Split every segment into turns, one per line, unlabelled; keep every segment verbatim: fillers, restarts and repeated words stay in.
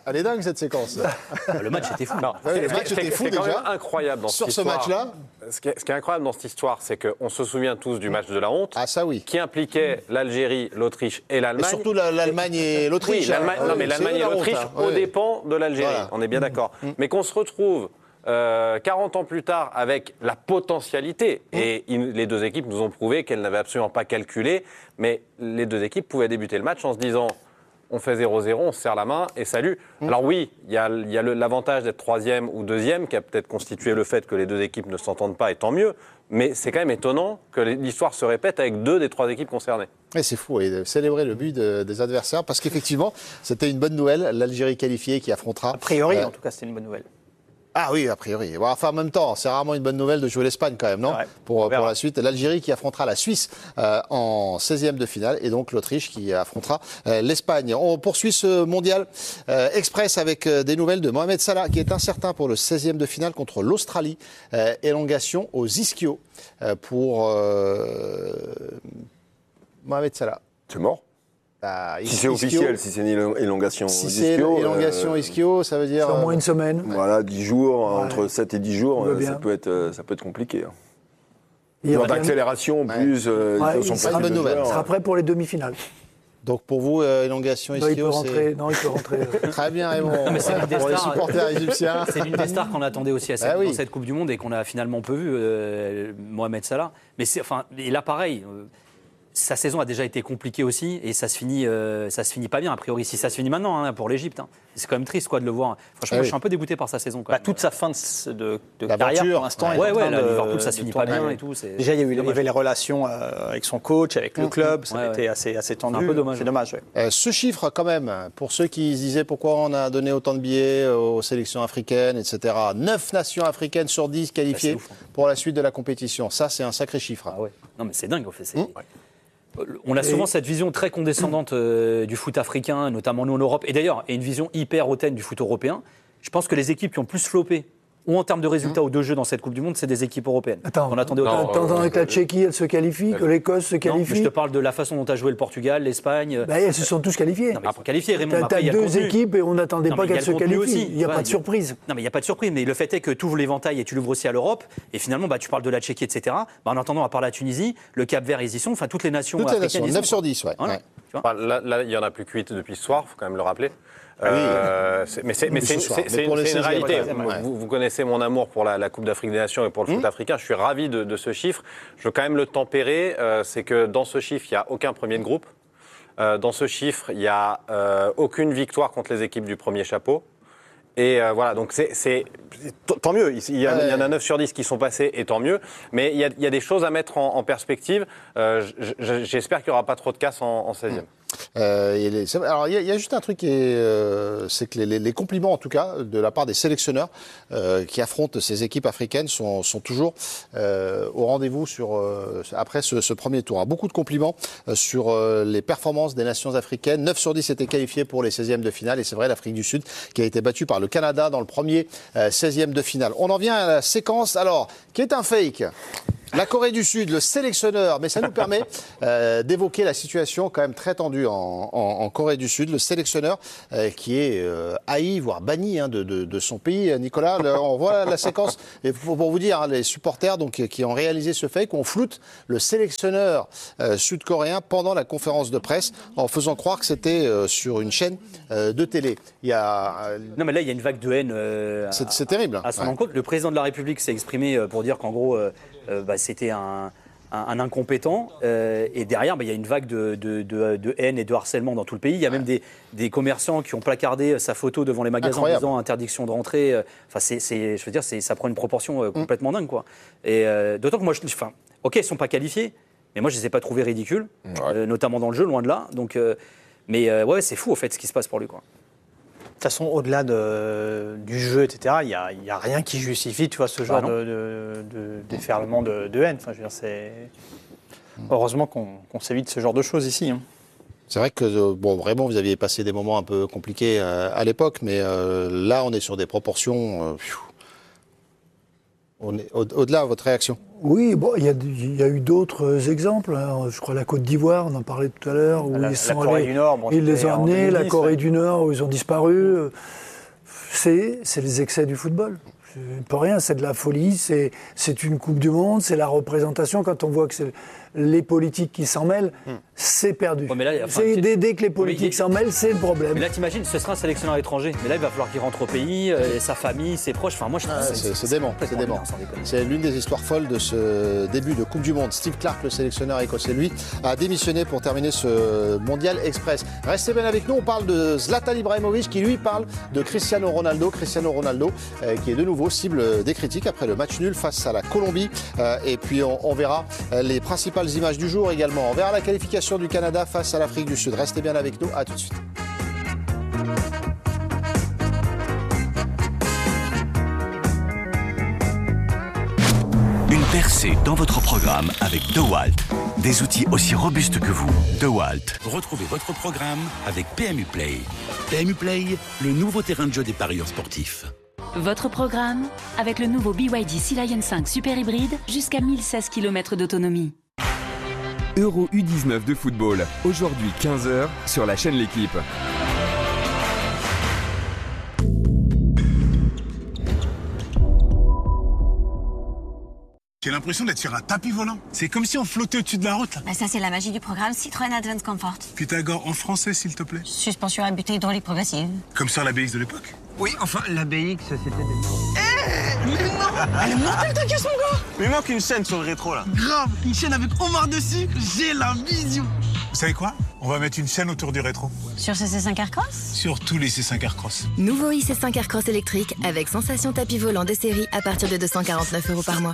Elle est dingue cette séquence.
Le match était fou.
Non,
Ouais, le match
c'est-
était fou
c'est quand
déjà.
même incroyable dans
Sur
cette
ce
histoire.
match-là.
Ce qui, est, ce qui est incroyable dans cette histoire, c'est qu'on se souvient tous du match de la honte,
Ah ça oui.
qui impliquait l'Algérie, l'Autriche et
Et
l'Allemagne.
surtout la- l'Allemagne et
Oui,
l'Autriche.
l'Allemagne-
hein.
non, mais
C'est
l'Allemagne
eux
et
la honte,
l'Autriche
hein.
aux
Ouais.
dépens de l'Algérie.
Voilà.
On est bien d'accord. Mais qu'on se retrouve euh, quarante ans plus tard avec la potentialité, et il- les deux équipes nous ont prouvé qu'elles n'avaient absolument pas calculé, mais les deux équipes pouvaient débuter le match en se disant on fait zéro zéro, on se serre la main et salut. Alors oui, il y a, il y a le- l'avantage d'être troisième ou deuxième qui a peut-être constitué le fait que les deux équipes ne s'entendent pas, et tant mieux, mais c'est quand même étonnant que l'histoire se répète avec deux des trois équipes concernées.
Ouais, c'est fou, et de célébrer le but de- des adversaires, parce qu'effectivement, c'était une bonne nouvelle, l'Algérie qualifiée qui affrontera...
A priori,
euh,
en tout cas, c'était une bonne nouvelle.
Ah oui, a priori. Bon, enfin, en même temps, c'est rarement une bonne nouvelle de jouer l'Espagne quand même, non?
Ouais,
pour,
on
pour
verra.
la suite, l'Algérie qui affrontera la Suisse euh, en seizième de finale, et donc l'Autriche qui affrontera euh, l'Espagne. On poursuit ce mondial euh, express avec euh, des nouvelles de Mohamed Salah, qui est incertain pour le seizième de finale contre l'Australie. Euh, élongation aux ischios euh, pour euh, Mohamed Salah.
C'est mort.
Bah,
Si c'est
ischio-
officiel, si c'est une élo- élongation
Si
aux
c'est
ischios,
élongation
euh,
ischio, ça veut dire...
C'est au moins
euh,
une semaine.
Voilà, dix jours,
Ouais.
entre sept et dix jours,
Je veux
euh, ça
bien.
peut être, euh, ça peut être compliqué. Hein.
Il,
Genre
revient-
d'accélération, plus euh,
Ouais,
ils sont
il sera
pas
bonne
deux
nouvelle.
heures.
il sera prêt pour les demi-finales.
Donc pour vous, euh, élongation
Non, il peut
ischio,
rentrer.
c'est...
Non, il peut rentrer. euh.
Très bien, Raymond.
mais c'est l'une des
Pour les
stars.
supporters égyptiens.
C'est l'une des stars qu'on attendait aussi à cette,
Ah oui.
dans cette Coupe du Monde et qu'on a finalement peu vu, euh, Mohamed Salah. Mais c'est, enfin, et là, pareil, euh, sa saison a déjà été compliquée aussi et ça se finit, euh, ça se finit pas bien, a priori. Si ça se finit maintenant hein, pour l'Égypte, hein. C'est quand même triste quoi, de le voir. Franchement,
Ah
moi,
oui.
je suis un peu dégoûté par sa saison. Quand
Bah,
même.
toute sa fin de, de, de
L'aventure,
carrière, pour l'instant,
ouais.
est en
Ouais, ouais,
train
là,
de-
Liverpool, ça se
de
finit pas
tourner.
bien et tout. c'est-
Déjà, il y, a eu, il y
dommage.
avait les relations euh, avec son coach, avec le club, ça
Ouais,
a
ouais.
été assez, assez tendu.
C'est un peu dommage.
C'est dommage, ouais.
Euh, ce chiffre, quand même, pour ceux qui se disaient pourquoi on a donné autant de billets aux sélections africaines, et cetera. neuf nations africaines sur dix qualifiées
Bah, c'est ouf, hein.
pour la suite de la compétition. Ça, c'est un sacré chiffre.
Ah ouais. Non, mais c'est dingue. En fait, c'est-
Mmh.
On a souvent cette vision très condescendante euh, du foot africain, notamment nous en Europe, et d'ailleurs, et une vision hyper hautaine du foot européen. Je pense que les équipes qui ont plus floppé, ou en termes de résultats ou de jeux dans cette Coupe du Monde, c'est des équipes européennes.
Attends,
On attendait autant.
Non,
T'entends
euh,
que la Tchéquie, elle se qualifie, que l'Écosse se
Non, mais
qualifie.
je te parle de la façon dont a joué le Portugal, l'Espagne.
Bah, elles se sont tous qualifiées.
Non, mais ils sont qualifiés, Raymond.
T'as
Après,
t'as
il y a le
deux
contenu.
équipes et on n'attendait
Non,
pas
mais il y a
qu'elles se
le contenu
qualifient.
aussi.
Il n'y a
Ouais,
pas de
il y a-
surprise.
Non, mais il n'y a pas de surprise. Mais le fait est que tu ouvres l'éventail et tu l'ouvres aussi à l'Europe. Et finalement, bah, tu parles de la Tchéquie, et cetera. Bah, en attendant, à part la Tunisie, le Cap-Vert, ils y sont. Enfin, toutes les nations
Toutes les
africaines.
nations,
y sont,
neuf sur
quoi.
dix, ouais.
Voilà.
Ouais.
Tu vois
Enfin, là, là, il n'y en a plus que huit depuis ce soir, il faut quand même le rappeler.
Ah oui.
Euh, c'est- mais c'est mais
Oui,
c'est-
ce soir.
c'est-
Mais
c'est
pour
une,
les
c'est une
seizième,
réalité.
ouais.
Vous, vous connaissez mon amour pour la, la Coupe d'Afrique des Nations et pour le foot africain. Je suis ravi de, de ce chiffre. Je veux quand même le tempérer. Euh, c'est que dans ce chiffre, il n'y a aucun premier de groupe. Euh, dans ce chiffre, il n'y a euh, aucune victoire contre les équipes du premier chapeau. Et euh, voilà, donc c'est, c'est t- tant mieux. Il y, a,
Ouais.
il y en a neuf sur dix qui sont passés, et tant mieux. Mais il y a, il y a des choses à mettre en, en perspective. Euh, j- j- j'espère qu'il n'y aura pas trop de casse en, en seizième.
Euh, et les- c'est- alors, il y, a- il y a juste un truc qui est, euh, c'est que les, les- les compliments, en tout cas, de la part des sélectionneurs euh, qui affrontent ces équipes africaines sont, sont toujours euh, au rendez-vous sur, euh, après ce, ce premier tour. Beaucoup de compliments euh, sur euh, les performances des nations africaines. neuf sur dix étaient qualifiés pour les seizièmes de finale. Et c'est vrai, l'Afrique du Sud qui a été battue par le Canada dans le premier euh, seizième de finale. On en vient à la séquence, alors, qui est un fake. La Corée du Sud, le sélectionneur, mais ça nous permet euh, d'évoquer la situation quand même très tendue en, en- en Corée du Sud. Le sélectionneur euh, qui est euh, haï, voire banni hein, de, de- de son pays. Nicolas, le- on voit la séquence. Et pour, pour vous dire, hein, les supporters donc, qui ont réalisé ce fake, on floute le sélectionneur euh, sud-coréen pendant la conférence de presse en faisant croire que c'était euh, sur une chaîne euh, de télé. Il y a, euh,
Non, mais là, il y a une vague de haine. euh,
c'est,
à-
c'est terrible.
À son
Ouais.
encontre, le président de la République s'est exprimé euh, pour dire qu'en gros, euh, euh, bah, c'était un, un- un incompétent. euh, et derrière, bah, il y a une vague de, de- de- de haine et de harcèlement dans tout le pays. Il y a même des, des commerçants qui ont placardé sa photo devant les magasins
Incroyable.
en disant interdiction de rentrer. euh, Enfin, c'est, c'est- je veux dire, c'est, ça prend une proportion euh, complètement dingue, quoi. Et euh, d'autant que moi, je, enfin, ok, ils sont pas qualifiés, mais moi, je les ai pas trouvés ridicules, euh, notamment dans le jeu, loin de là. Donc, euh, mais euh, ouais, c'est fou, au fait, ce qui se passe pour lui, quoi.
De toute façon, au-delà de, du jeu, et cetera, il n'y a, il y a rien qui justifie tu vois, ce genre
non.
de, de, de déferlement de, de haine. Enfin, je veux dire, c'est... Heureusement qu'on, qu'on s'évite ce genre de choses ici. Hein.
C'est vrai que, euh, bon, vraiment, vous aviez passé des moments un peu compliqués euh, à l'époque, mais euh, là, on est sur des proportions. euh, pfiou. On est au- au-delà de votre réaction.
Oui, bon, il y, a- il y a eu d'autres exemples. hein. Je crois la Côte d'Ivoire, on en parlait tout à l'heure, où
La- la
ils sont
Corée
allés-
du Nord, bon,
ils les
c'était
ont
en
amenés,
deux mille
la
dix,
Corée
ouais.
du Nord, où ils ont disparu. C'est, c'est les excès du football. C'est pas rien, c'est de la folie, c'est, c'est une Coupe du Monde, c'est la représentation. Quand on voit que c'est les politiques qui s'en mêlent, c'est perdu.
Ouais, mais là, enfin,
c'est,
c'est-
dès, dès que les
mais
politiques
il-
s'en mêlent, c'est le problème.
Mais là, t'imagines, ce sera un sélectionneur étranger. Mais là, il va falloir qu'il rentre au pays, euh, et sa famille, ses proches. Enfin, moi, je trouve
Ah,
que
c'est, c'est dément, c'est
complètement
dément.
délirant, sans déconner.
C'est l'une des histoires folles de ce début de Coupe du Monde. Steve Clarke, le sélectionneur écossais, lui, a démissionné pour terminer ce Mondial Express. Restez bien avec nous, on parle de Zlatan Ibrahimovic qui, lui, parle de Cristiano Ronaldo. Cristiano Ronaldo, euh, qui est de nouveau cible des critiques après le match nul face à la Colombie. Euh, et puis, on, on verra euh, les principales images du jour également. On verra la qualification du Canada face à l'Afrique du Sud. Restez bien avec nous, à tout de suite.
Une percée dans votre programme avec DeWalt. Des outils aussi robustes que vous. DeWalt. Retrouvez votre programme avec P M U Play. P M U Play, le nouveau terrain de jeu des parieurs sportifs.
Votre programme avec le nouveau B Y D Sea Lion cinq Super Hybride jusqu'à mille seize kilomètres d'autonomie.
Euro U dix-neuf de football, aujourd'hui quinze heures sur la chaîne L'Équipe.
J'ai l'impression d'être sur un tapis volant. C'est comme si on flottait au-dessus de la route. Là.
Bah ça, c'est la magie du programme Citroën Advance Comfort.
Pythagore en français, s'il te plaît.
Suspension à butée hydraulique progressive.
Comme sur la B X de l'époque.
Oui, enfin, la B X, c'était des... Eh mais non Elle est mortelle ta caisse, mon gars.
Mais il manque une chaîne sur le rétro, là.
Grave, une chaîne avec Omar dessus, j'ai la vision.
Vous savez quoi? On va mettre une chaîne autour du rétro.
Sur ce C cinq Aircross?
Sur tous les C cinq Aircross.
Nouveau i C cinq Aircross électrique avec sensation tapis volant de série à partir de deux cent quarante-neuf euros par mois.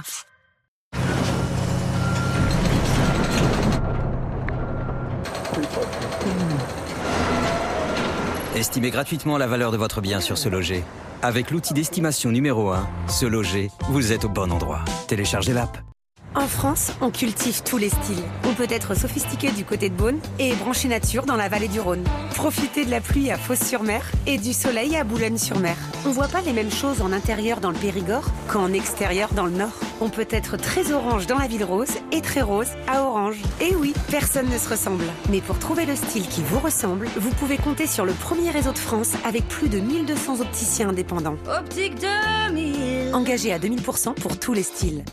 Estimez gratuitement la valeur de votre bien sur Se Loger. Avec l'outil d'estimation numéro un, Se Loger, vous êtes au bon endroit. Téléchargez l'app.
En France, on cultive tous les styles. On peut être sophistiqué du côté de Beaune et branché nature dans la vallée du Rhône. Profitez de la pluie à Fos-sur-Mer et du soleil à Boulogne-sur-Mer. On voit pas les mêmes choses en intérieur dans le Périgord qu'en extérieur dans le Nord. On peut être très orange dans la ville rose et très rose à Orange. Et oui, personne ne se ressemble. Mais pour trouver le style qui vous ressemble, vous pouvez compter sur le premier réseau de France avec plus de mille deux cents opticiens indépendants.
Optique deux mille.
Engagés à deux mille pour cent pour tous les styles.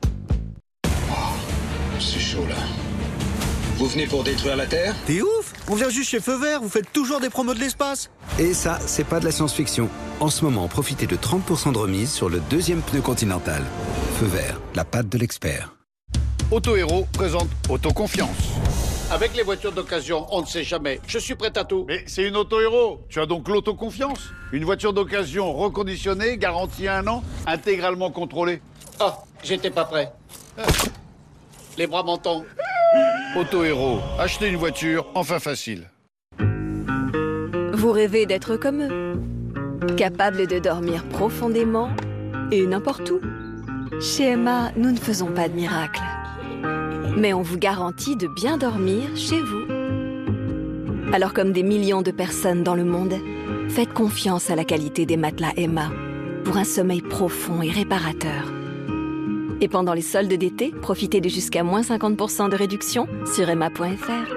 C'est chaud là. Vous venez pour détruire la Terre?
T'es ouf! On vient juste chez Feu Vert, vous faites toujours des promos de l'espace.
Et ça, c'est pas de la science-fiction. En ce moment, profitez de trente pour cent de remise sur le deuxième pneu Continental. Feu Vert, la patte de l'expert.
Auto Héros présente Autoconfiance. Avec les voitures d'occasion, on ne sait jamais. Je suis prêt à tout. Mais c'est une Auto Héros. Tu as donc l'autoconfiance. Une voiture d'occasion reconditionnée, garantie un an, intégralement contrôlée. Ah, j'étais pas prêt. Ah. Les bras m'en tombent. Auto Héros, achetez une voiture, enfin facile.
Vous rêvez d'être comme eux, capable de dormir profondément et n'importe où. Chez Emma, nous ne faisons pas de miracles, mais on vous garantit de bien dormir chez vous. Alors comme des millions de personnes dans le monde, faites confiance à la qualité des matelas Emma pour un sommeil profond et réparateur. Et pendant les soldes d'été, profitez de jusqu'à moins cinquante pour cent de réduction sur emma point f r.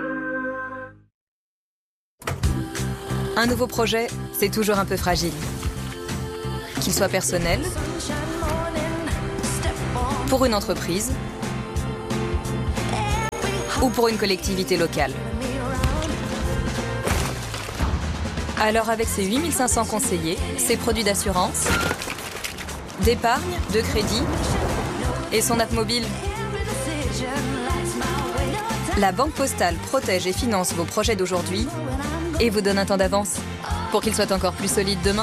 Un nouveau projet, c'est toujours un peu fragile. Qu'il soit personnel, pour une entreprise ou pour une collectivité locale. Alors avec ses huit mille cinq cents conseillers, ses produits d'assurance, d'épargne, de crédit et son app mobile, la Banque Postale protège et finance vos projets d'aujourd'hui et vous donne un temps d'avance pour qu'ils soient encore plus solides demain.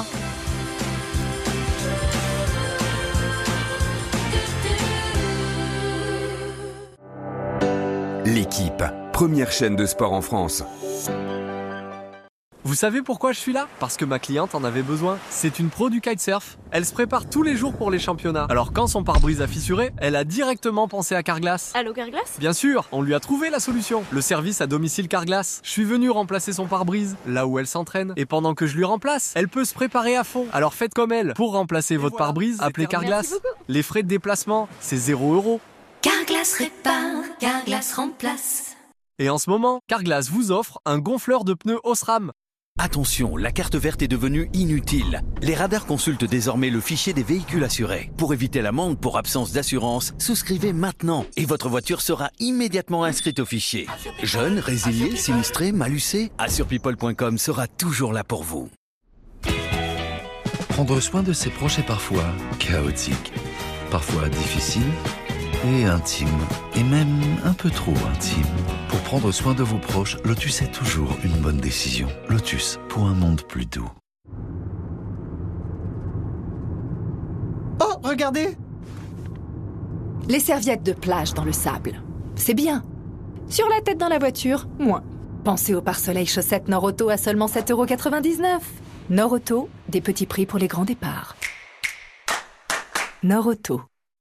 L'Équipe, première chaîne de sport en France.
Vous savez pourquoi je suis là? Parce que ma cliente en avait besoin. C'est une pro du kitesurf. Elle se prépare tous les jours pour les championnats. Alors quand son pare-brise a fissuré, elle a directement pensé à Carglass.
Allô Carglass?
Bien sûr, on lui a trouvé la solution. Le service à domicile Carglass. Je suis venu remplacer son pare-brise, là où elle s'entraîne. Et pendant que je lui remplace, elle peut se préparer à fond. Alors faites comme elle. Pour remplacer Et votre voilà, pare-brise, appelez Carglass. Les frais de déplacement, c'est zéro euro.
Carglass répare, Carglass remplace.
Et en ce moment, Carglass vous offre un gonfleur de pneus Osram.
Attention, la carte verte est devenue inutile. Les radars consultent désormais le fichier des véhicules assurés. Pour éviter l'amende pour absence d'assurance, souscrivez maintenant et votre voiture sera immédiatement inscrite au fichier. Jeune, résilié, sinistré, malucé, assure people point com sera toujours là pour vous.
Prendre soin de ses proches est parfois chaotique, parfois difficile et intime, et même un peu trop intime. Pour prendre soin de vos proches, Lotus est toujours une bonne décision. Lotus, pour un monde plus doux.
Oh, regardez!
Les serviettes de plage dans le sable, c'est bien. Sur la tête dans la voiture, moins. Pensez au pare-soleil chaussettes Norauto à seulement sept euros quatre-vingt-dix-neuf. Norauto, des petits prix pour les grands départs. Norauto.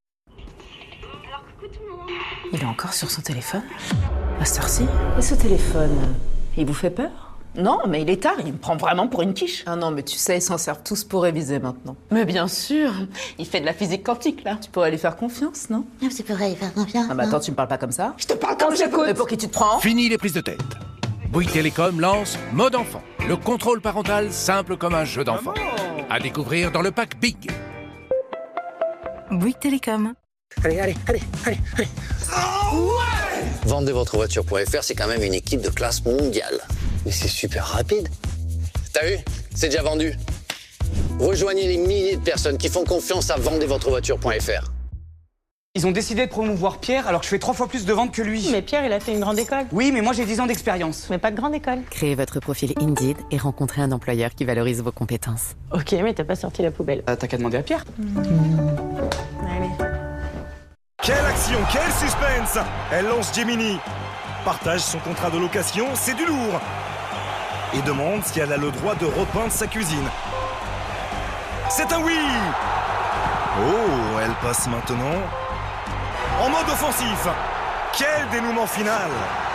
Il est encore sur son téléphone? À cette heure-ci? Et ce téléphone, il vous fait peur? Non, mais il est tard, il me prend vraiment pour une quiche. Ah non, mais tu sais, ils s'en servent tous pour réviser maintenant. Mais bien sûr, il fait de la physique quantique, là. Tu pourrais lui faire confiance, non?
Non, tu pourrais lui faire confiance.
Ah bah attends, tu me parles pas comme ça?
Je te parle comme j'écoute.
Mais pour qui tu te prends?
Fini les prises de tête. Bouygues Télécom lance Mode Enfant, le contrôle parental simple comme un jeu d'enfant. À découvrir dans le pack Big.
Bouygues Télécom.
Allez, allez, allez, allez, allez. Oh ouais! Vendez votre voiture point F R, c'est quand même une équipe de classe mondiale. Mais c'est super rapide. T'as vu? C'est déjà vendu. Rejoignez les milliers de personnes qui font confiance à vendez votre voiture point F R.
Ils ont décidé de promouvoir Pierre alors que je fais trois fois plus de ventes que lui.
Mais Pierre, il a fait une grande école.
Oui, mais moi j'ai dix ans d'expérience.
Mais pas de grande école.
Créez votre profil Indeed et rencontrez un employeur qui valorise vos compétences.
Ok, mais t'as pas sorti la poubelle.
Euh, t'as qu'à demander à Pierre.
Mmh. Allez.
Quelle action, quel suspense! Elle lance Gemini. Partage son contrat de location, c'est du lourd. Et demande si elle a le droit de repeindre sa cuisine. C'est un oui! Oh, elle passe maintenant en mode offensif. Quel dénouement final!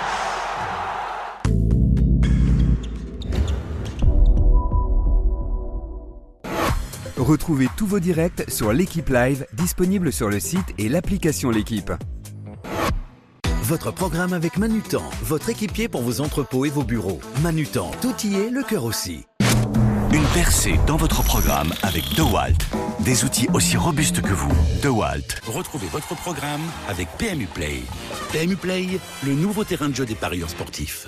Retrouvez tous vos directs sur l'Équipe Live, disponible sur le site et l'application L'Équipe.
Votre programme avec Manutan, votre équipier pour vos entrepôts et vos bureaux. Manutan, tout y est, le cœur aussi. Une percée dans votre programme avec DeWalt. Des outils aussi robustes que vous. DeWalt. Retrouvez votre programme avec P M U Play. P M U Play, le nouveau terrain de jeu des parieurs sportifs.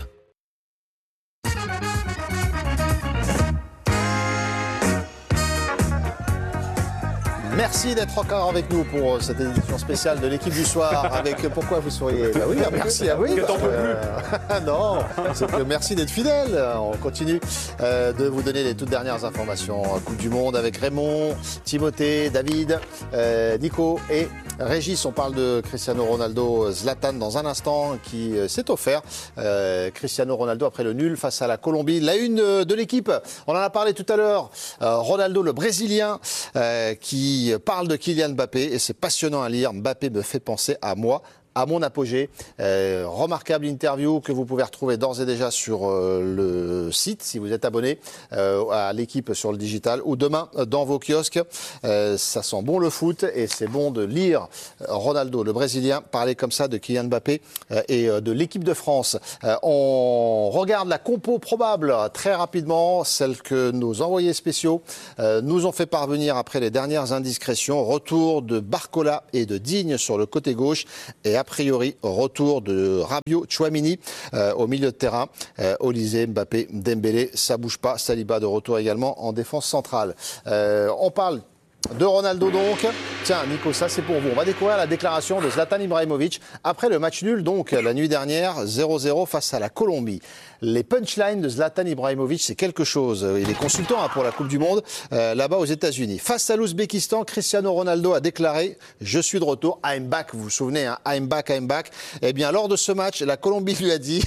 Merci d'être encore avec nous pour cette édition spéciale de l'équipe du soir. Avec Pourquoi vous souriez? Bah oui, merci à vous.
Que t'en peux
euh, non, c'est que merci d'être fidèle. On continue euh, de vous donner les toutes dernières informations. Coupe du Monde avec Raymond, Timothée, David, euh, Nico et Régis. On parle de Cristiano Ronaldo, Zlatan dans un instant qui euh, s'est offert. Euh, Cristiano Ronaldo après le nul face à la Colombie. La une de l'équipe, on en a parlé tout à l'heure. Euh, Ronaldo, le Brésilien, euh, qui parle de Kylian Mbappé et c'est passionnant à lire. Mbappé me fait penser à moi, à mon apogée. Euh, remarquable interview que vous pouvez retrouver d'ores et déjà sur euh, le site si vous êtes abonné euh, à l'équipe sur le digital ou demain dans vos kiosques. Euh, ça sent bon le foot et c'est bon de lire Ronaldo, le Brésilien, parler comme ça de Kylian Mbappé euh, et euh, de l'équipe de France. Euh, on regarde la compo probable très rapidement, celle que nos envoyés spéciaux euh, nous ont fait parvenir après les dernières indiscrétions. Retour de Barcola et de Digne sur le côté gauche et a priori, retour de Rabiot, Tchouaméni euh, au milieu de terrain. Euh, Olysée, Mbappé, Dembélé, ça bouge pas. Saliba de retour également en défense centrale. Euh, on parle de Ronaldo donc. Tiens, Nico, ça c'est pour vous. On va découvrir la déclaration de Zlatan Ibrahimovic après le match nul, donc la nuit dernière, zéro zéro face à la Colombie. Les punchlines de Zlatan Ibrahimovic, c'est quelque chose. Il est consultant hein, pour la Coupe du Monde, euh, là-bas aux États-Unis. Face à l'Ouzbékistan, Cristiano Ronaldo a déclaré « Je suis de retour, I'm back ». Vous vous souvenez, hein, I'm back, I'm back. Eh bien, lors de ce match, la Colombie lui a dit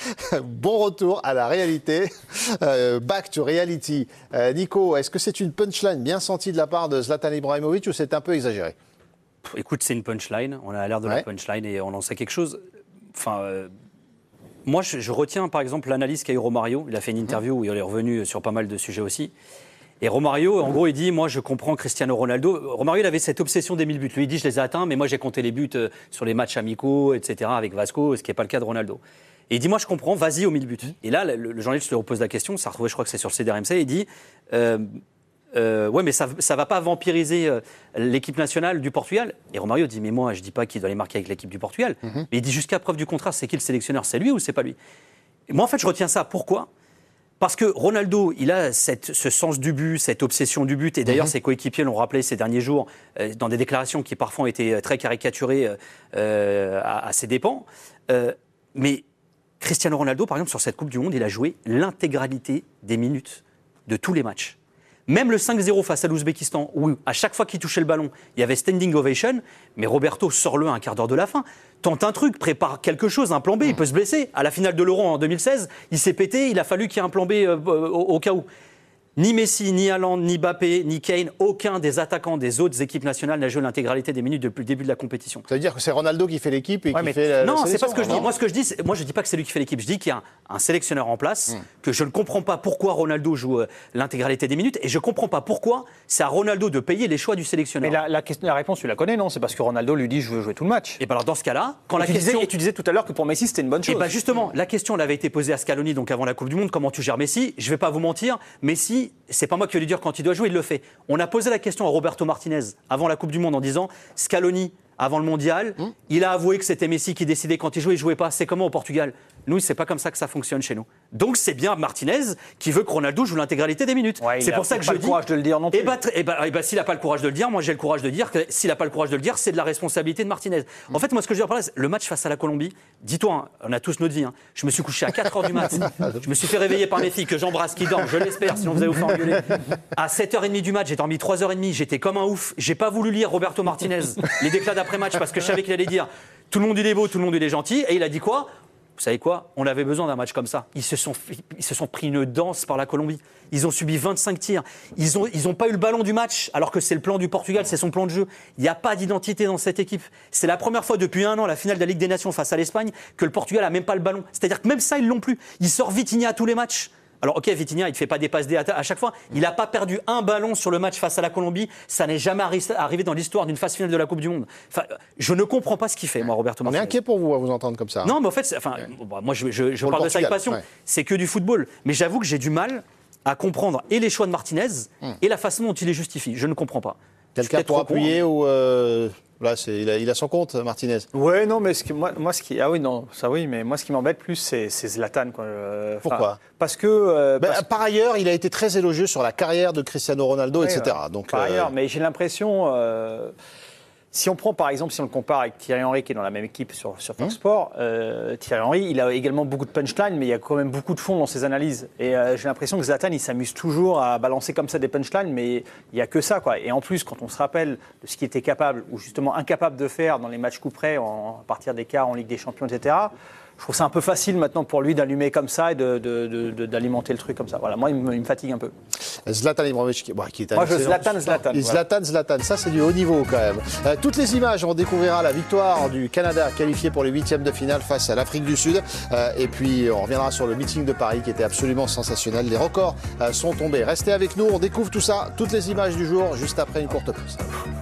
« Bon retour à la réalité, euh, back to reality ». Euh, Nico, est-ce que c'est une punchline bien sentie de la part de Zlatan Ibrahimovic ou c'est un peu exagéré?
Écoute, c'est une punchline. On a l'air de
ouais.
la punchline et on en sait quelque chose. Enfin, euh, moi, je, je retiens par exemple l'analyse qu'a eu Romario. Il a fait une interview où il est revenu sur pas mal de sujets aussi. Et Romario, en gros, il dit, moi, je comprends Cristiano Ronaldo. Romario, il avait cette obsession des mille buts. Lui, il dit, je les ai atteints, mais moi, j'ai compté les buts sur les matchs amicaux, et cetera, avec Vasco, ce qui n'est pas le cas de Ronaldo. Et il dit, moi, je comprends, vas-y aux mille buts. Et là, le, le journaliste lui repose la question, ça a retrouvé, je crois que c'est sur le C D R M C, il dit, euh, euh, ouais, mais ça ne va pas vampiriser euh, l'équipe nationale du Portugal. Et Romario dit, mais moi, je ne dis pas qu'il doit les marquer avec l'équipe du Portugal. Mm-hmm. Mais il dit, jusqu'à preuve du contraire, c'est qui le sélectionneur? C'est lui ou c'est pas lui? Et moi, en fait, je retiens ça. Pourquoi? Parce que Ronaldo, il a cette, ce sens du but, cette obsession du but. Et d'ailleurs, mmh. ses coéquipiers l'ont rappelé ces derniers jours euh, dans des déclarations qui parfois ont été très caricaturées euh, à, à ses dépens. Euh, mais Cristiano Ronaldo, par exemple, sur cette Coupe du Monde, il a joué l'intégralité des minutes de tous les matchs. Même le cinq zéro face à l'Ouzbékistan, où à chaque fois qu'il touchait le ballon, il y avait standing ovation, mais Roberto sort-le à un quart d'heure de la fin. Tente un truc, prépare quelque chose, un plan B, il peut se blesser. À la finale de l'Euro en deux mille seize, il s'est pété, il a fallu qu'il y ait un plan B euh, au, au cas où. Ni Messi, ni Haaland, ni Mbappé, ni Kane, aucun des attaquants des autres équipes nationales n'a joué l'intégralité des minutes depuis le début de la compétition.
Ça veut dire que c'est Ronaldo qui fait l'équipe et
ouais,
qui fait la,
non,
la
c'est pas ce que je dis.
non
Moi, ce que je dis, c'est, moi, je dis pas que c'est lui qui fait l'équipe. Je dis qu'il y a un, un sélectionneur en place, mm. que je ne comprends pas pourquoi Ronaldo joue euh, l'intégralité des minutes, et je comprends pas pourquoi c'est à Ronaldo de payer les choix du sélectionneur.
Mais la, la, question, la réponse, tu la connais, non? C'est parce que Ronaldo lui dit, je veux jouer tout le match.
Et ben alors dans ce cas-là, quand
et
la
tu
question,
disais, et tu disais tout à l'heure que pour Messi, c'était une bonne chose.
Et ben justement, la question elle avait été posée à Scaloni, donc avant la Coupe du Monde, comment tu gères Messi? Je vais pas vous mentir, Messi, c'est pas moi qui vais lui dire quand il doit jouer, il le fait. On a posé la question à Roberto Martinez avant la Coupe du Monde en disant Scaloni, avant le mondial, mmh. il a avoué que c'était Messi qui décidait quand il jouait, il jouait pas. C'est comment au Portugal? Nous, c'est pas comme ça que ça fonctionne chez nous. Donc c'est bien Martinez qui veut que Ronaldo joue l'intégralité des minutes.
Ouais,
c'est pour ça que je dis.
Il n'a pas le courage de le dire non plus.
Et bah, et bah, et bah, s'il n'a pas le courage de le dire, moi j'ai le courage de dire que s'il n'a pas le courage de le dire, c'est de la responsabilité de Martinez. Mmh. En fait, moi ce que je veux dire par là, le match face à la Colombie, dis-toi, hein, on a tous notre vie. Hein, je me suis couché à quatre heures du matin. Je me suis fait réveiller par mes filles que j'embrasse, qui dorment, je l'espère, sinon vous allez vous faire engueuler. À sept heures trente du match, j'ai dormi trois heures trente, j'étais comme un ouf. J'ai pas voulu lire Roberto Martinez les déclats d'après-match parce que je savais qu'il allait dire tout le monde il est beau, tout le monde il est gentil, et il a dit quoi? Vous savez quoi? On avait besoin d'un match comme ça. Ils se sont, ils se sont pris une danse par la Colombie. Ils ont subi vingt-cinq tirs. Ils n'ont ils ont pas eu le ballon du match, alors que c'est le plan du Portugal, c'est son plan de jeu. Il n'y a pas d'identité dans cette équipe. C'est la première fois depuis un an, la finale de la Ligue des Nations face à l'Espagne, que le Portugal n'a même pas le ballon. C'est-à-dire que même ça, ils l'ont plus. Il sort Vitinha à tous les matchs. Alors ok, Vitinha, il ne fait pas des passes D à chaque fois. Il n'a pas perdu un ballon sur le match face à la Colombie. Ça n'est jamais arrivé dans l'histoire d'une phase finale de la Coupe du Monde. Enfin, je ne comprends pas ce qu'il fait, moi, Roberto Martinez.
On est inquiet pour vous à vous entendre comme ça.
Non, mais en fait, enfin, ouais. bon, moi, je, je, je parle de ça avec passion. Ouais. C'est que du football. Mais j'avoue que j'ai du mal à comprendre et les choix de Martinez hum. et la façon dont il les justifie. Je ne comprends pas.
Quelqu'un pour appuyer con, ou euh... Là, c'est, il, a, il a son compte, Martinez.
Ouais, non, mais ce qui, moi, moi, ce qui, ah oui, non, ça oui, mais moi, ce qui m'embête plus, c'est, c'est Zlatan, quoi. Euh,
Pourquoi?
Parce que. Euh,
ben,
parce...
Par ailleurs, il a été très élogieux sur la carrière de Cristiano Ronaldo, oui, et cetera.
Ouais.
Donc,
par
euh...
ailleurs, mais j'ai l'impression. Euh, Si on prend par exemple, si on le compare avec Thierry Henry qui est dans la même équipe sur, sur Fox mmh. Sport, euh, Thierry Henry, il a également beaucoup de punchline, mais il y a quand même beaucoup de fond dans ses analyses. Et euh, j'ai l'impression que Zlatan, il s'amuse toujours à balancer comme ça des punchlines, mais il n'y a que ça, quoi. Et en plus, quand on se rappelle de ce qu'il était capable, ou justement incapable de faire dans les matchs coup près, en, à partir des quarts en Ligue des Champions, et cetera, je trouve ça un peu facile maintenant pour lui d'allumer comme ça et de, de, de, de, d'alimenter le truc comme ça. Voilà, moi, il me, il me fatigue un peu.
Zlatan Ibrahimovic, qui, bon, qui est un
moi, je Zlatan, Zlatan.
Voilà. Zlatan, Zlatan, ça c'est du haut niveau quand même. Euh, toutes les images, on découvrira la victoire du Canada qualifié pour les huitièmes de finale face à l'Afrique du Sud. Euh, et puis, on reviendra sur le meeting de Paris qui était absolument sensationnel. Les records euh, sont tombés. Restez avec nous, on découvre tout ça, toutes les images du jour, juste après une courte pause.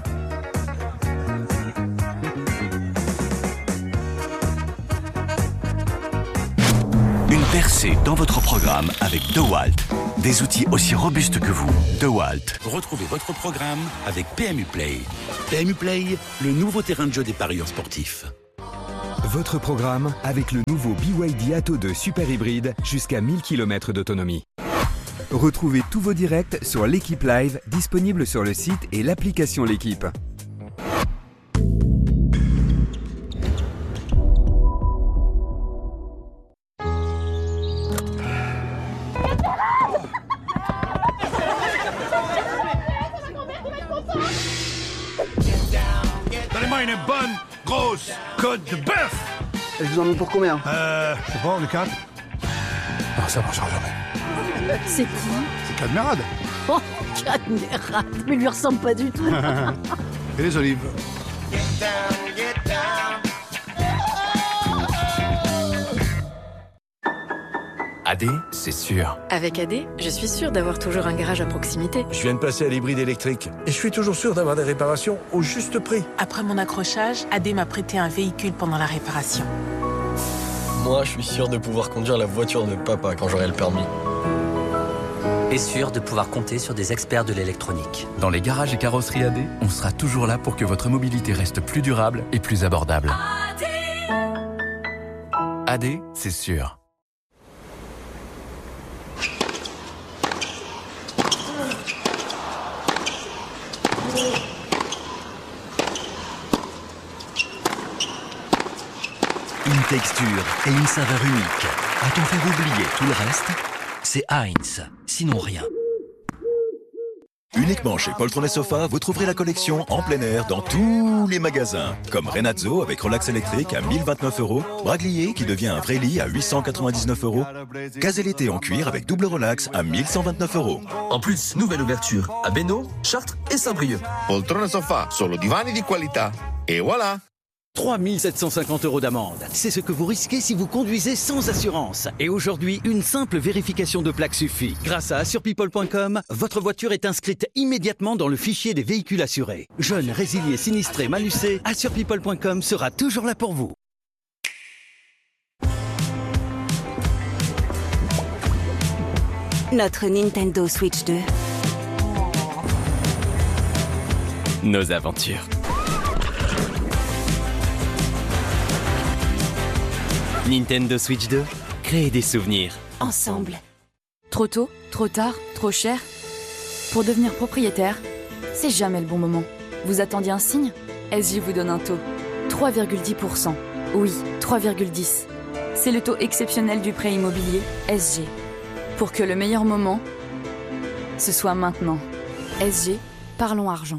Percez dans votre programme avec DeWalt. Des outils aussi robustes que vous. DeWalt. Retrouvez votre programme avec P M U Play. P M U Play, le nouveau terrain de jeu des parieurs sportifs.
Votre programme avec le nouveau B Y D Atto deux Super Hybride jusqu'à mille kilomètres d'autonomie. Retrouvez tous vos directs sur l'équipe Live, disponible sur le site et l'application L'équipe.
Donnez-moi une bonne, grosse côte de bœuf.
Je vous en mets pour combien?
Euh, je sais pas, les quatre. Non, ça marchera jamais.
C'est qui?
C'est Cadmerade.
Oh, Cadmerade. Mais il lui ressemble pas du tout.
Et les olives.
A D, c'est sûr.
Avec A D, je suis sûre d'avoir toujours un garage à proximité.
Je viens de passer à l'hybride électrique et je suis toujours sûr d'avoir des réparations au juste prix.
Après mon accrochage, A D m'a prêté un véhicule pendant la réparation.
Moi, je suis sûr de pouvoir conduire la voiture de papa quand j'aurai le permis.
Et sûr de pouvoir compter sur des experts de l'électronique.
Dans les garages et carrosseries A D, on sera toujours là pour que votre mobilité reste plus durable et plus abordable. A D, A D, c'est sûr.
Une texture et une saveur unique. A-t-on fait oublier tout le reste? C'est Heinz, sinon rien.
Uniquement chez Poltron et Sofa, vous trouverez la collection en plein air dans tous les magasins. Comme Renazzo avec relax électrique à mille vingt-neuf euros, Braglier qui devient un vrai lit à huit cent quatre-vingt-dix-neuf euros, Gazelle-été en cuir avec double relax à mille cent vingt-neuf euros.
En plus, nouvelle ouverture à Bénaud, Chartres et Saint-Brieuc.
Poltron e Sofa, solo divani di qualità. Et voilà!
trois mille sept cent cinquante euros d'amende. C'est ce que vous risquez si vous conduisez sans assurance. Et aujourd'hui, une simple vérification de plaque suffit. Grâce à assure people point com, votre voiture est inscrite immédiatement dans le fichier des véhicules assurés. Jeunes, résiliés, sinistrés, malucés, assure people point com sera toujours là pour vous.
Notre Nintendo Switch deux.
Nos aventures. Nintendo Switch deux, créez des souvenirs.
Ensemble.
Trop tôt, trop tard, trop cher. Pour devenir propriétaire, c'est jamais le bon moment. Vous attendiez un signe? S J vous donne un taux. trois virgule dix pour cent. Oui, trois virgule dix. C'est le taux exceptionnel du prêt immobilier S G. Pour que le meilleur moment, ce soit maintenant. S G, parlons argent.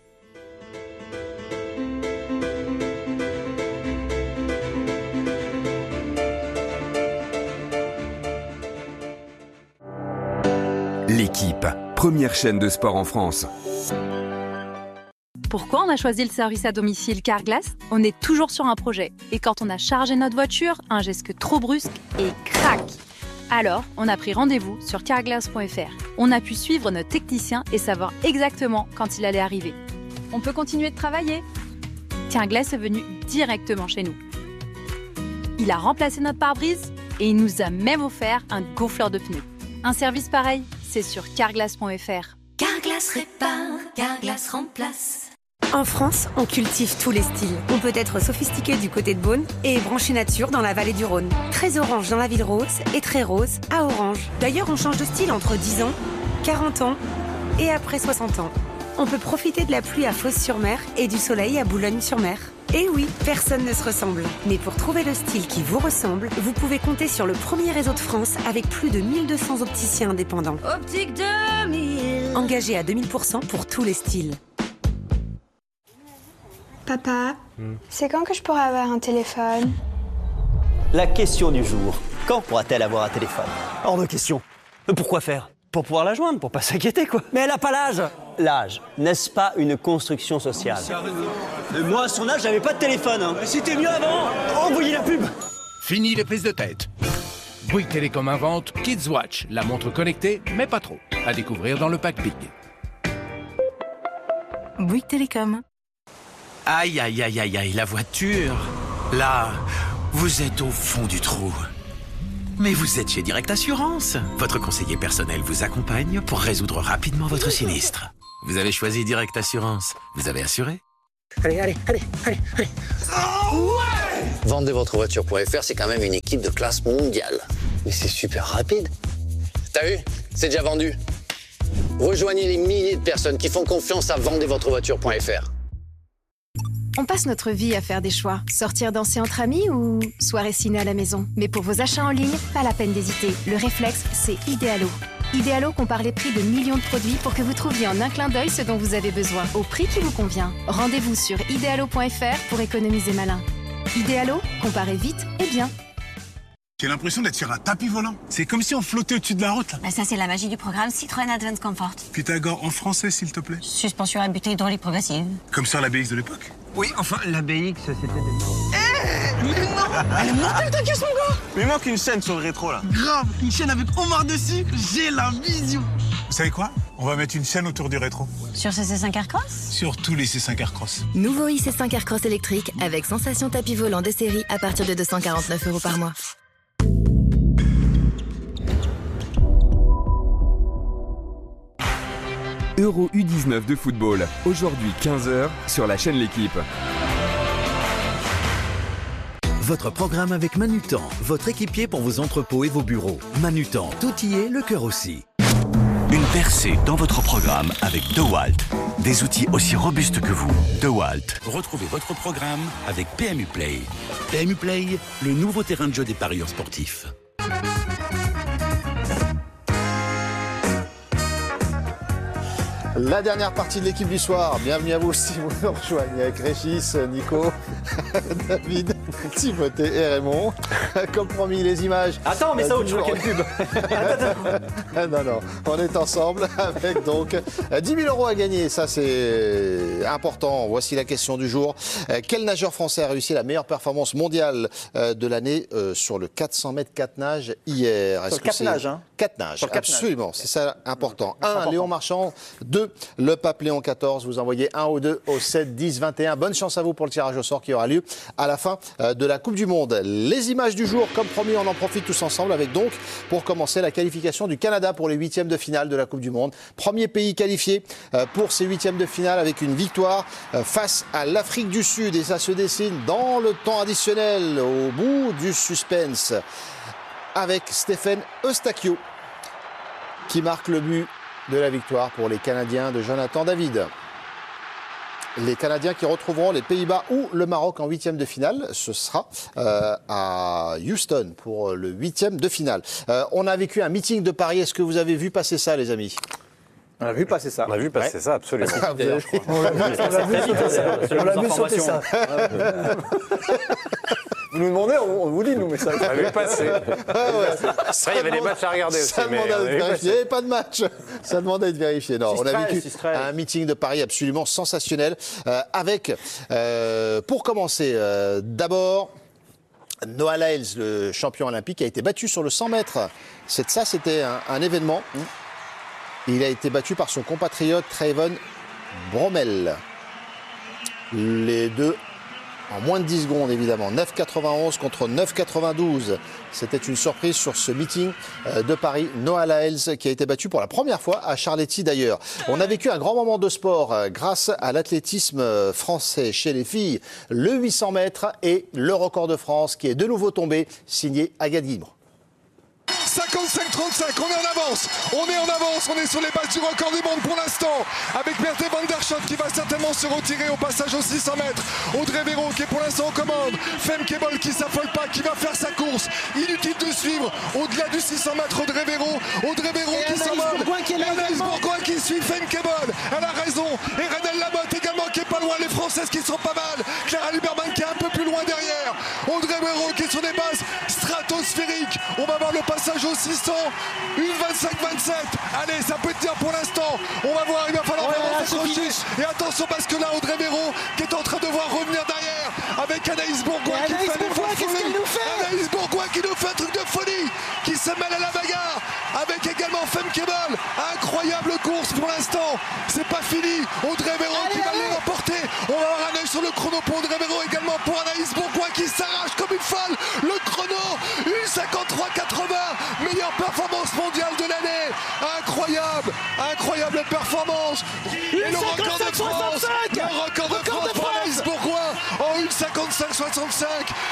L'équipe, première chaîne de sport en France.
Pourquoi on a choisi le service à domicile Carglass? On est toujours sur un projet. Et quand on a chargé notre voiture, un geste trop brusque et crac! Alors, on a pris rendez-vous sur carglass point f r. On a pu suivre notre technicien et savoir exactement quand il allait arriver. On peut continuer de travailler. Carglass est venu directement chez nous. Il a remplacé notre pare-brise et il nous a même offert un gonfleur de pneus. Un service pareil, c'est sur carglass point f r.
Carglass répare, Carglass remplace.
En France, on cultive tous les styles. On peut être sophistiqué du côté de Beaune et branché nature dans la vallée du Rhône. Très orange dans la ville rose et très rose à orange. D'ailleurs, on change de style entre dix ans, quarante ans et après soixante ans. On peut profiter de la pluie à Fos-sur-Mer et du soleil à Boulogne-sur-Mer. Et oui, personne ne se ressemble. Mais pour trouver le style qui vous ressemble, vous pouvez compter sur le premier réseau de France avec plus de mille deux cents opticiens indépendants.
Optique deux mille.
Engagés à deux mille pour cent pour tous les styles.
Papa, hmm. c'est quand que je pourrai avoir un téléphone?
La question du jour. Quand pourra-t-elle avoir un téléphone? Hors de question. Pourquoi faire? Pour pouvoir la joindre, pour pas s'inquiéter, quoi. Mais elle a pas l'âge. L'âge, n'est-ce pas une construction sociale? Mais moi, à son âge, j'avais pas de téléphone. Hein. C'était mieux avant. Envoyez la pub.
Fini les prises de tête. Bouygues Télécom invente Kids Watch, la montre connectée, mais pas trop. À découvrir dans le pack Big.
Bouygues Télécom.
Aïe, aïe, aïe, aïe, aïe, la voiture. Là, vous êtes au fond du trou. Mais vous êtes chez Direct Assurance. Votre conseiller personnel vous accompagne pour résoudre rapidement votre sinistre. Vous avez choisi Direct Assurance. Vous avez assuré?
Allez, allez, allez, allez, allez. Oh ouais! Vendez votre voiture point f r, c'est quand même une équipe de classe mondiale. Mais c'est super rapide. T'as vu? C'est déjà vendu. Rejoignez les milliers de personnes qui font confiance à vendez votre voiture point F R.
On passe notre vie à faire des choix. Sortir danser entre amis ou soirée ciné à la maison. Mais pour vos achats en ligne, pas la peine d'hésiter. Le réflexe, c'est Idealo. Idealo compare les prix de millions de produits pour que vous trouviez en un clin d'œil ce dont vous avez besoin, au prix qui vous convient. Rendez-vous sur idealo point F R pour économiser malin. Idealo, comparez vite et bien.
J'ai l'impression d'être sur un tapis volant. C'est comme si on flottait au-dessus de la route. Là.
Bah ça, c'est la magie du programme Citroën Advance Comfort.
Pythagore en français, s'il te plaît.
Suspension à butée hydraulique progressive.
Comme sur l'A B X de l'époque.
Oui, enfin, l'A B X, c'était des...
Eh
Mais non Elle est mortelle ta caisse, mon gars.
Mais il manque une chaîne sur le rétro, là.
Grave, une chaîne avec Omar dessus, j'ai la vision.
Vous savez quoi? On va mettre une chaîne autour du rétro.
Sur ce C cinq Aircross?
Sur tous les C cinq Aircross.
Nouveau i C cinq Aircross électrique avec sensation tapis volant de série à partir de deux cent quarante-neuf euros par mois.
Euro U dix-neuf de football, aujourd'hui quinze heures sur la chaîne L'Équipe.
Votre programme avec Manutan, votre équipier pour vos entrepôts et vos bureaux. Manutan, tout y est, le cœur aussi.
Une percée dans votre programme avec DeWalt. Des outils aussi robustes que vous. DeWalt.
Retrouvez votre programme avec P M U Play. P M U Play, le nouveau terrain de jeu des parieurs sportifs.
La dernière partie de l'équipe du soir. Bienvenue à vous si vous nous rejoignez avec Régis, Nico, David, Timothée et Raymond. Comme promis, les images.
Attends, mais ça autre, je vois quelle pub.
Non, non, on est ensemble avec donc dix mille euros à gagner. Ça, c'est important. Voici la question du jour. Quel nageur français a réussi la meilleure performance mondiale de l'année sur le quatre cents mètres quatre nages hier?
Sur le quatre nages, hein?
quatre nages, absolument. C'est ça important. un, Léon Marchand. deux, le pape Léon quatorze. Vous envoyez un ou deux au sept, dix, vingt et un. Bonne chance à vous pour le tirage au sort qui aura lieu à la fin de la Coupe du Monde. Les images du jour, comme promis, on en profite tous ensemble avec donc, pour commencer, la qualification du Canada pour les huitièmes de finale de la Coupe du Monde. Premier pays qualifié pour ces huitièmes de finale avec une victoire face à l'Afrique du Sud. Et ça se dessine dans le temps additionnel, au bout du suspense, avec Stéphane Eustáquio qui marque le but de la victoire pour les Canadiens de Jonathan David. Les Canadiens qui retrouveront les Pays-Bas ou le Maroc en huitième de finale. Ce sera euh, à Houston pour le huitième de finale. Euh, on a vécu un meeting de Paris. Est-ce que vous avez vu passer ça, les amis ?
On a vu passer ça. On a vu passer ouais. ça, absolument. Ah, vous avez... on l'a vu, on l'a vu, on l'a vu sauter ça. Vous nous demandez, on vous dit, nous, mais ça. On a vu passer. Ah ouais. Après, il y avait des matchs à regarder aussi.
Ça demande à être vérifié. Il n'y avait pas de match. Ça demande à être vérifié. Non, on a vécu un meeting de Paris absolument sensationnel euh, avec, euh, pour commencer, euh, d'abord, Noah Lyles, le champion olympique, a été battu sur le cent mètres. C'est ça, c'était un, un événement. Mmh. Il a été battu par son compatriote Trayvon Bromell. Les deux en moins de dix secondes, évidemment. neuf quatre-vingt-onze contre neuf quatre-vingt-douze. C'était une surprise sur ce meeting de Paris. Noah Lyles qui a été battu pour la première fois à Charletti d'ailleurs. On a vécu un grand moment de sport grâce à l'athlétisme français chez les filles. Le huit cents mètres et le record de France qui est de nouveau tombé, signé Agathe Guimre.
cinquante-cinq trente-cinq, on est en avance, on est en avance, on est sur les bases du record du monde pour l'instant, avec Berthe van der Schot qui va certainement se retirer au passage aux six cents mètres, Audrey Véro qui est pour l'instant aux commandes, Femke Bol qui s'affole pas, qui va faire sa course, inutile de suivre, au-delà du six cents mètres, Audrey Véro, Audrey Véro qui s'envole, et Anaïs Bourgoin qui suit Femke Bol, elle a raison, et Renelle Lamotte également qui est pas loin, les Françaises qui sont pas mal, Clara Luberman qui est un peu plus loin derrière, Audrey Véro qui est sur des bases stratosphériques, on va voir le passage au six cents, une vingt-cinq vingt-sept. Allez, ça peut tenir pour l'instant. On va voir, il va falloir vraiment s'accrocher. Et attention parce que là, Audrey Véro qui est en train de voir revenir derrière avec Anaïs Bourgoin qui fait l'effort de folie. Anaïs Bourgoin qui nous fait un truc de folie, qui se mêle à la bagarre avec également Femke Bol. Incroyable course pour l'instant. C'est pas fini. Audrey Véro qui va les remporter. On va avoir un œil sur le chrono pour Audrey Véro, également pour Anaïs Bourgoin qui s'arrache comme une folle. Le chrono, une cinquante-trois quatre-vingts. Meilleure performance mondiale de l'année. Incroyable, incroyable performance. Et le record de France, le record de France pour Anaïs Bourgoin en une cinquante-cinq soixante-cinq.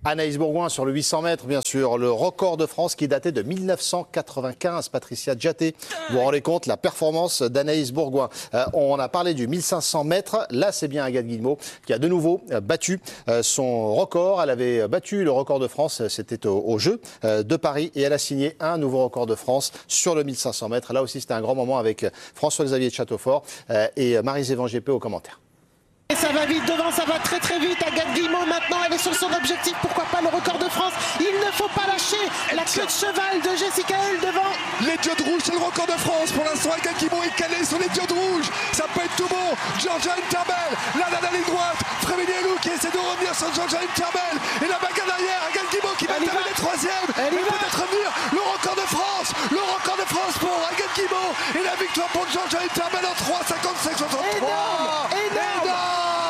Anaïs Bourgoin sur le huit cents mètres, bien sûr, le record de France qui datait de mille neuf cent quatre-vingt-quinze. Patricia Djaté, vous vous rendez compte la performance d'Anaïs Bourgoin. Euh, on a parlé du mille cinq cents mètres. Là, c'est bien Agathe Guillemot qui a de nouveau euh, battu euh, son record. Elle avait battu le record de France, c'était au, au Jeux euh, de Paris, et elle a signé un nouveau record de France sur le mille cinq cents mètres. Là aussi, c'était un grand moment avec François-Xavier de Châteaufort euh, et Marie-Zévan G P au commentaire.
Et ça va vite devant, ça va très très vite. Agathe Guillemot maintenant, elle est sur son objectif. Pourquoi pas le record de France? Il ne faut pas lâcher la queue de cheval de Jessica Hull devant.
Les diodes rouges, c'est le record de France. Pour l'instant, Agathe Guillemot est calée sur les diodes rouges. Ça peut être tout bon. Georgia Interbel, là dans la ligne droite. Frédéric Elou qui essaie de revenir sur Georgia Interbel. Et la bagarre derrière, Agathe Guillemot qui va terminer troisième. Elle va peut-être revenir. Le record de France, le record de France pour Agathe Guillemot. Et la victoire pour Georgia Interbel en trois cinquante-cinq soixante-trois.
Énorme, énorme.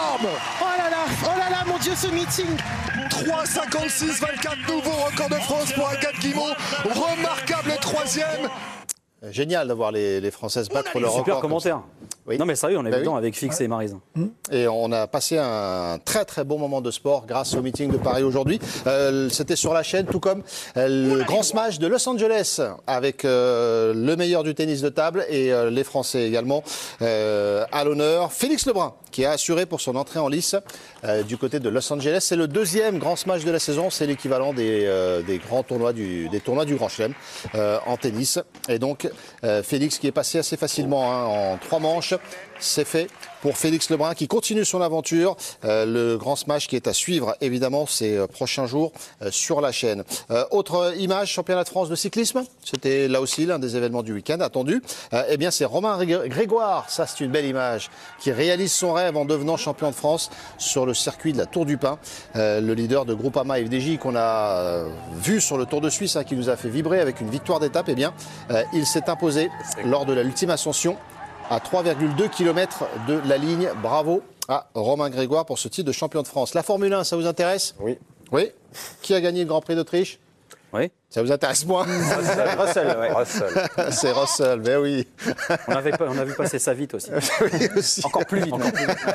Oh là là, oh là là, mon Dieu, ce meeting.
trois cinquante-six vingt-quatre, nouveau record de France pour Agathe Guillemot. Remarquable troisième.
Génial d'avoir les, les Françaises battre leur record.
Super commentaire.
Oui.
Non mais sérieux, on est
bah
dedans
oui.
avec Fix et Maryse.
Et on a passé un très très bon moment de sport grâce au meeting de Paris aujourd'hui. Euh, C'était sur la chaîne, tout comme euh, le grand smash de Los Angeles avec euh, le meilleur du tennis de table et euh, les Français également euh, à l'honneur. Félix Lebrun qui a assuré pour son entrée en lice euh, du côté de Los Angeles. C'est le deuxième grand smash de la saison. C'est l'équivalent des, euh, des grands tournois du, des tournois du Grand Chelem euh, en tennis. Et donc euh, Félix qui est passé assez facilement hein, en trois manches. C'est fait pour Félix Lebrun qui continue son aventure. Euh, le grand smash qui est à suivre évidemment ces euh, prochains jours euh, sur la chaîne. Euh, autre image, championnat de France de cyclisme. C'était là aussi l'un des événements du week-end attendu. Euh, eh bien c'est Romain Grégoire, ça c'est une belle image, qui réalise son rêve en devenant champion de France sur le circuit de la Tour du Pin. Euh, le leader de Groupama F D J qu'on a euh, vu sur le Tour de Suisse hein, qui nous a fait vibrer avec une victoire d'étape. Eh bien euh, il s'est imposé lors de l'ultime ascension à trois virgule deux kilomètres de la ligne. Bravo à Romain Grégoire pour ce titre de champion de France. La Formule un, ça vous intéresse?
Oui.
Oui. Qui a gagné le Grand Prix d'Autriche?
Oui.
Ça vous intéresse moins?
Russell, ouais. Russell.
C'est Russell, ben oui.
On, avait, on a vu passer ça vite aussi.
Oui, aussi.
Encore plus vite. Encore plus vite.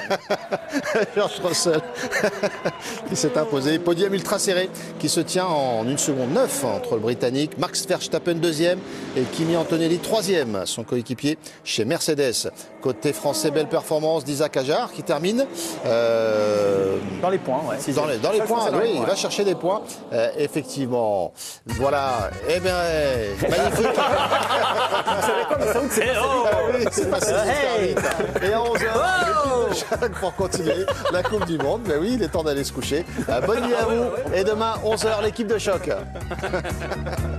George Russell qui s'est imposé. Podium ultra serré qui se tient en une seconde neuf entre le Britannique, Max Verstappen deuxième et Kimi Antonelli troisième, son coéquipier chez Mercedes. Côté français, belle performance d'Isaac Ajar qui termine euh,
dans les points. Ouais.
Dans les, dans les points, oui, il va chercher des points. Euh, effectivement. Voilà. Eh bien, magnifique.
Vous savez quoi, mais ça vous, c'est
passé vite. Oui, c'est passé super vite. Et à onze heures, pour continuer la Coupe du Monde. Mais oui, il est temps d'aller se coucher. Bonne nuit à vous. Et demain, onze heures, l'équipe de choc.